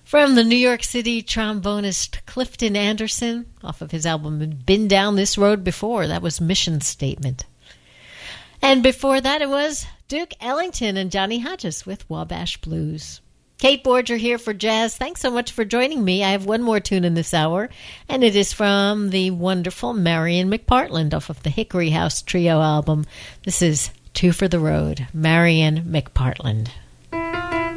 From the New York City trombonist Clifton Anderson, off of his album Been Down This Road Before. That was Mission Statement. And before that, it was Duke Ellington and Johnny Hodges with Wabash Blues. Kate Borger here for Jazz. Thanks so much for joining me. I have one more tune in this hour, and it is from the wonderful Marian McPartland off of the Hickory House Trio album. This is Two for the Road, Marian McPartland.